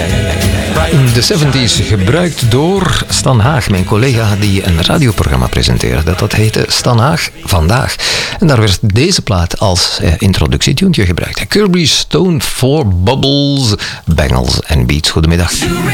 De 70s, gebruikt door Stan Haag, mijn collega die een radioprogramma presenteerde. Dat heette Stan Haag Vandaag. En daar werd deze plaat als introductietune gebruikt. Kirby Stone for Bubbles, Bangles en Beats. Goedemiddag.